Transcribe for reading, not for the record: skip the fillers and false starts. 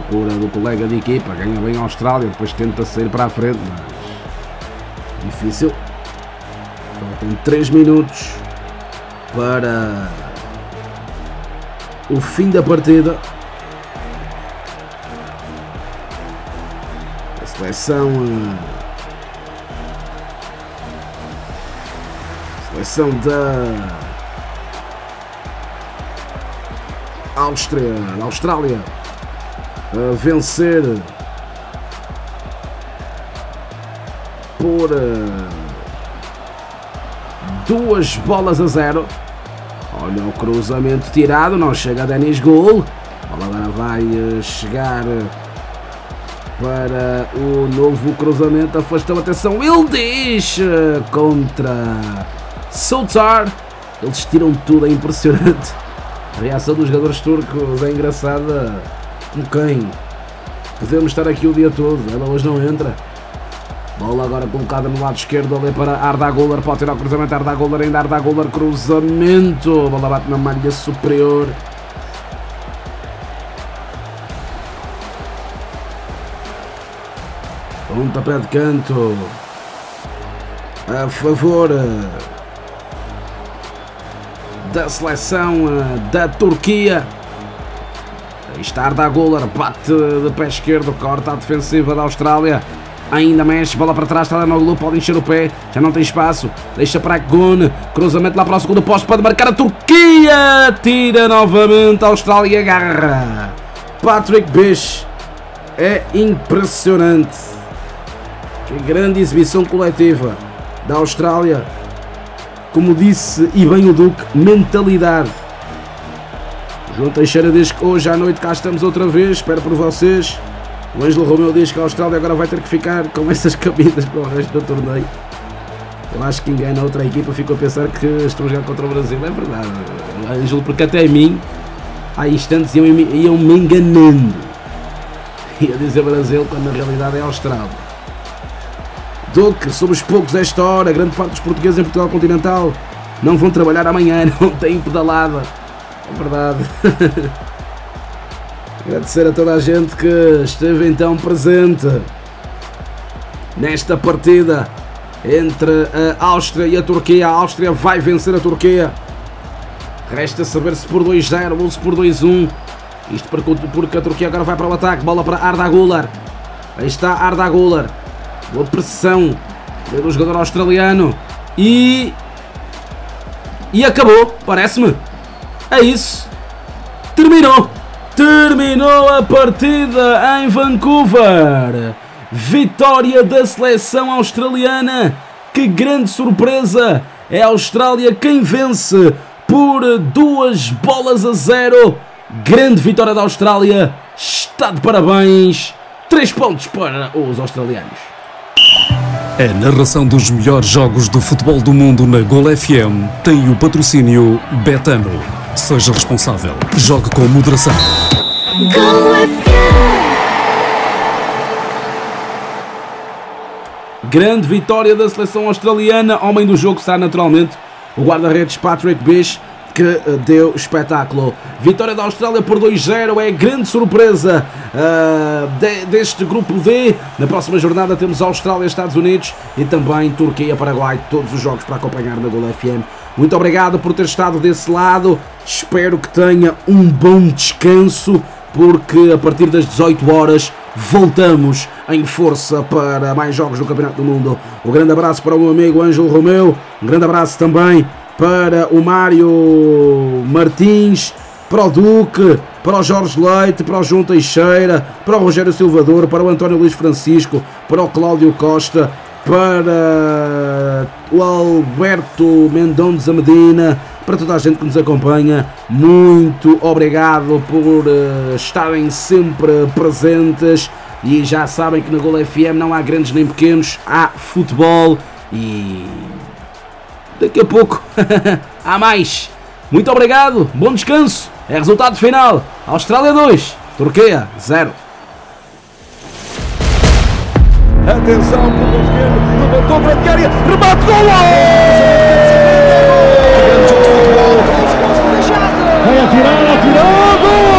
procura do colega de equipa, ganha bem a Austrália, depois tenta sair para a frente, mas difícil. Faltam 3 minutos para o fim da partida. A seleção da Austrália a vencer por 2-0. Olha o cruzamento tirado, não chega a Denis Gol. A bola agora vai chegar para o novo cruzamento. Afastou, atenção, Ildiz contra Soutar. Eles tiram tudo, é impressionante. A reação dos jogadores turcos é engraçada. Com quem? Podemos estar aqui o dia todo, ela hoje não entra. Bola agora colocada no lado esquerdo ali para Arda Güler, pode tirar o cruzamento, Arda Güler, ainda Arda Güler, cruzamento, a bola bate na malha superior. Pontapé de canto a favor da seleção da Turquia. Aí está Arda Güler, bate de pé esquerdo, corta a defensiva da Austrália. Ainda mexe, bola para trás, está lá no grupo, pode encher o pé, já não tem espaço, deixa para Gun, cruzamento lá para o segundo posto, pode marcar a Turquia, tira novamente a Austrália, agarra Patrick Bish. É impressionante, que grande exibição coletiva da Austrália. Como disse e bem o Duque, mentalidade. João Teixeira diz que hoje à noite cá estamos outra vez, espero por vocês. O Ângelo Romeu diz que a Austrália agora vai ter que ficar com essas camisas para o resto do torneio. Eu acho que engana a outra equipa, fico a pensar que estão a jogar contra o Brasil. É verdade, Ângelo, porque até a mim, há instantes iam me enganando. Ia dizer Brasil quando na realidade é a Austrália. Duque, somos poucos a esta hora, grande parte dos portugueses em Portugal continental não vão trabalhar amanhã, não têm pedalada. É verdade. Agradecer a toda a gente que esteve então presente nesta partida entre a Áustria e a Turquia. A Áustria vai vencer a Turquia. Resta saber se por 2-0 ou se por 2-1. Isto porque a Turquia agora vai para o ataque. Bola para Arda Güler. Aí está Arda Güler. Boa pressão do jogador australiano. E acabou, parece-me. É isso. Terminou a partida em Vancouver. Vitória da seleção australiana. Que grande surpresa. É a Austrália quem vence por 2-0. Grande vitória da Austrália. Está de parabéns. 3 pontos para os australianos. A narração dos melhores jogos do futebol do mundo na Gol FM tem o patrocínio Betano. Seja responsável. Jogue com moderação. Gol FM. Grande vitória da seleção australiana. Homem do jogo será naturalmente o guarda-redes Patrick Bish, que deu espetáculo. Vitória da Austrália por 2-0, é grande surpresa deste grupo D. Na próxima jornada temos Austrália, Estados Unidos e também Turquia, Paraguai. Todos os jogos para acompanhar na Gol FM. Muito obrigado por ter estado desse lado. Espero que tenha um bom descanso, porque a partir das 18 horas voltamos em força para mais jogos do Campeonato do Mundo. Um grande abraço para o meu amigo Ângelo Romeu. Um grande abraço também para o Mário Martins, para o Duque, para o Jorge Leite, para o João Teixeira, para o Rogério Silvador, para o António Luís Francisco, para o Cláudio Costa, para o Alberto Mendonça Medina, para toda a gente que nos acompanha. Muito obrigado por estarem sempre presentes. E já sabem que na Gol FM não há grandes nem pequenos, há futebol e daqui a pouco há mais. Muito obrigado, bom descanso. É resultado final: Austrália 2, Turquia 0. Atenção, pelo esquerdo, levantou para a área, remate, gol! Vai atirar, gol!